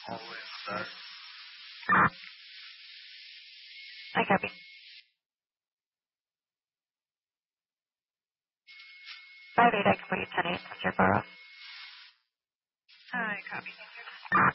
I copy. 5-8, I can put you 10-8, Mr. Burrow. I copy.